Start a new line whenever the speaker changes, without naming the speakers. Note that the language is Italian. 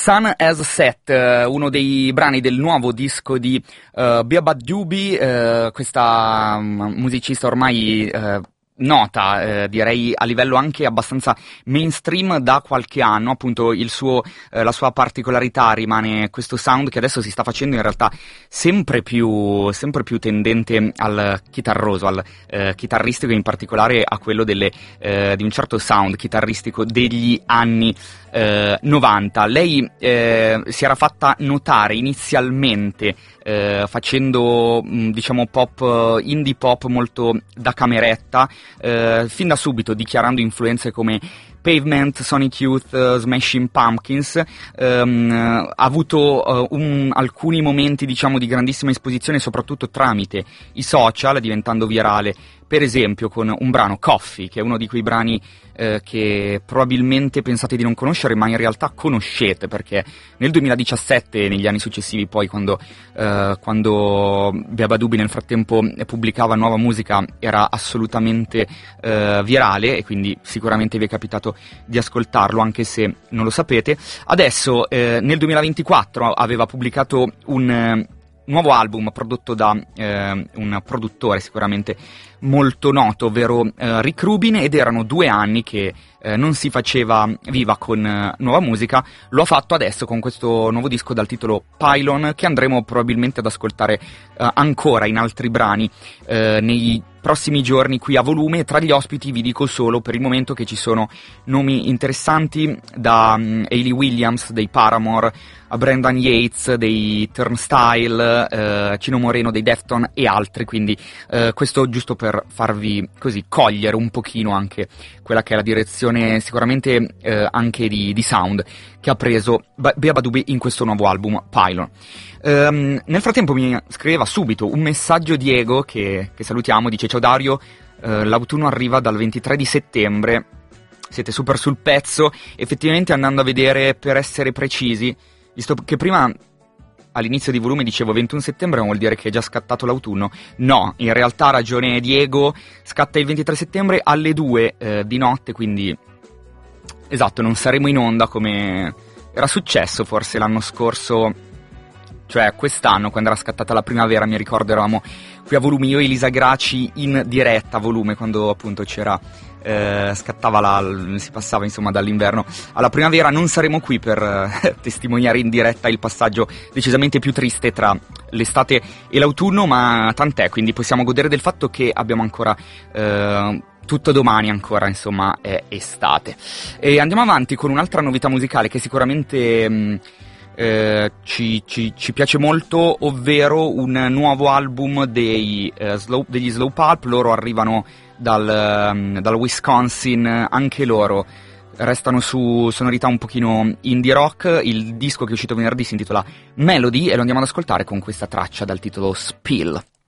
Sun Has Set, uno dei brani del nuovo disco di Beaba Dubi, questa musicista ormai nota, direi a livello anche abbastanza mainstream da qualche anno. Appunto la sua particolarità rimane questo sound che adesso si sta facendo in realtà sempre più tendente al chitarroso, al chitarristico, in particolare a quello di un certo sound chitarristico degli anni 90. Lei si era fatta notare inizialmente facendo diciamo pop, indie pop molto da cameretta, fin da subito dichiarando influenze come Pavement, Sonic Youth, Smashing Pumpkins. Ha avuto alcuni momenti diciamo di grandissima esposizione soprattutto tramite i social, diventando virale per esempio con un brano Coffee, che è uno di quei brani che probabilmente pensate di non conoscere, ma in realtà conoscete, perché nel 2017 e negli anni successivi poi quando Beaba Dubi nel frattempo pubblicava nuova musica era assolutamente virale, e quindi sicuramente vi è capitato di ascoltarlo anche se non lo sapete. Adesso nel 2024 aveva pubblicato un nuovo album prodotto da un produttore sicuramente molto noto, ovvero Rick Rubin, ed erano 2 anni che non si faceva viva con nuova musica. Lo ha fatto adesso con questo nuovo disco dal titolo Pylon, che andremo probabilmente ad ascoltare ancora in altri brani nei prossimi giorni qui a Volume. Tra gli ospiti vi dico solo per il momento che ci sono nomi interessanti, da Hayley Williams dei Paramore a Brendan Yates dei Turnstile, Cino Moreno dei Defton e altri, quindi questo giusto per farvi così cogliere un pochino anche quella che è la direzione sicuramente anche di sound che ha preso Beaba Dubi in questo nuovo album Pylon. Nel frattempo mi scriveva subito un messaggio Diego, che salutiamo, dice: ciao Dario, l'autunno arriva dal 23 di settembre, siete super sul pezzo. Effettivamente, andando a vedere, per essere precisi, visto che prima all'inizio di Volume dicevo 21 settembre, ma vuol dire che è già scattato l'autunno. No, in realtà ha ragione Diego, scatta il 23 settembre alle 2 di notte, quindi esatto, non saremo in onda come era successo forse l'anno scorso, cioè quest'anno, quando era scattata la primavera. Mi ricordo eravamo qui a Volume, io e Elisa Graci in diretta a Volume, quando appunto c'era si passava insomma dall'inverno alla primavera. Non saremo qui per testimoniare in diretta il passaggio decisamente più triste tra l'estate e l'autunno, ma tant'è, quindi possiamo godere del fatto che abbiamo ancora tutto domani ancora, insomma, è estate. E andiamo avanti con un'altra novità musicale che sicuramente ci piace molto, ovvero un nuovo album degli Slow Pulp. Loro arrivano dal Wisconsin, anche loro restano su sonorità un pochino indie rock. Il disco che è uscito venerdì si intitola Melody e lo andiamo ad ascoltare con questa traccia dal titolo Spill.